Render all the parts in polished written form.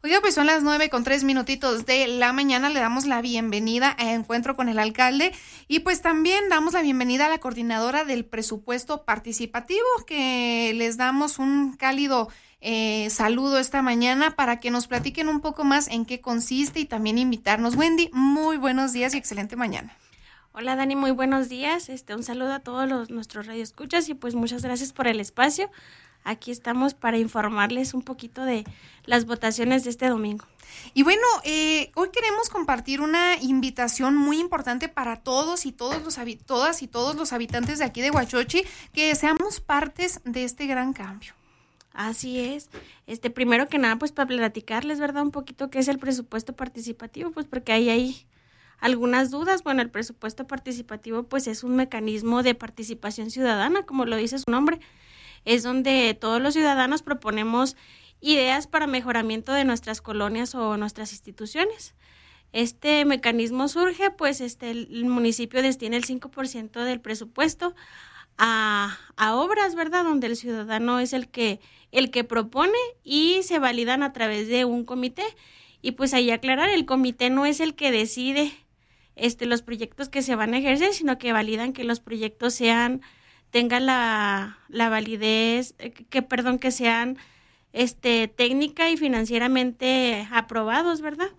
Oiga, pues son las 9:03 de la mañana. Le damos la bienvenida a Encuentro con el Alcalde y pues también damos la bienvenida a la coordinadora del presupuesto participativo, que les damos un cálido saludo esta mañana para que nos platiquen un poco más en qué consiste y también invitarnos. Wendy, muy buenos días y excelente mañana. Hola Dani, muy buenos días. Un saludo a todos nuestros radioescuchas y pues muchas gracias por el espacio. Aquí estamos para informarles un poquito de las votaciones de este domingo. Y bueno, hoy queremos compartir una invitación muy importante para todas y todos los habitantes de aquí de Huachochi, que seamos partes de este gran cambio. Así es. Primero que nada, pues para platicarles, ¿verdad? Un poquito qué es el presupuesto participativo, pues porque ahí hay algunas dudas. Bueno, el presupuesto participativo pues es un mecanismo de participación ciudadana, como lo dice su nombre. Es donde todos los ciudadanos proponemos ideas para mejoramiento de nuestras colonias o nuestras instituciones. Este mecanismo surge, pues el municipio destina el 5% del presupuesto a obras, ¿verdad? Donde el ciudadano es el que propone y se validan a través de un comité. Y pues ahí aclarar, el comité no es el que decide los proyectos que se van a ejercer, sino que validan que los proyectos tengan la validez, que sean técnica y financieramente aprobados, ¿verdad?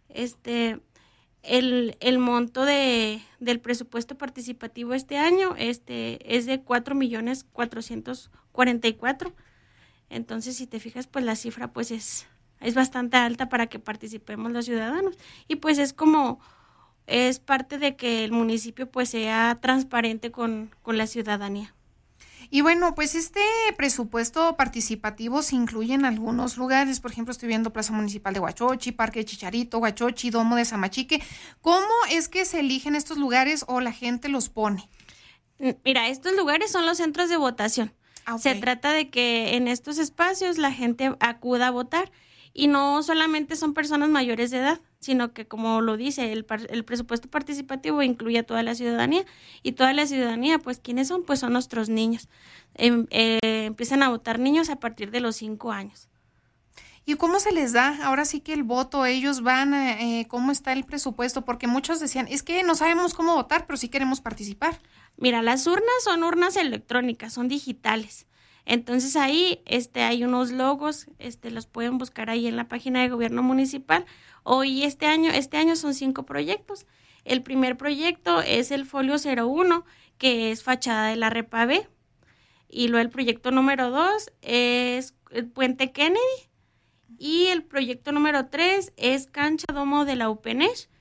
El monto del presupuesto participativo este año es de 4,444,000. Entonces, si te fijas, pues la cifra pues es bastante alta para que participemos los ciudadanos. Y pues es parte de que el municipio pues sea transparente con la ciudadanía. Y bueno, pues este presupuesto participativo se incluye en algunos lugares. Por ejemplo, estoy viendo Plaza Municipal de Huachochi, Parque de Chicharito, Huachochi, Domo de Samachique. ¿Cómo es que se eligen estos lugares o la gente los pone? Mira, estos lugares son los centros de votación. Okay. Se trata de que en estos espacios la gente acuda a votar. Y no solamente son personas mayores de edad, sino que, como lo dice, el presupuesto participativo incluye a toda la ciudadanía. Y toda la ciudadanía, pues, ¿quiénes son? Pues son nuestros niños. Empiezan a votar niños a partir de los 5 años. ¿Y cómo se les da ahora sí que el voto? Ellos van, ¿cómo está el presupuesto? Porque muchos decían, es que no sabemos cómo votar, pero sí queremos participar. Mira, las urnas son urnas electrónicas, son digitales. Entonces ahí hay unos logos, los pueden buscar ahí en la página de gobierno municipal. Hoy este año son 5 proyectos. El primer proyecto es el folio 01, que es fachada de la Repa B. Y luego el proyecto número 2 es el Puente Kennedy. Y el proyecto número 3 es cancha domo de la UPNESH.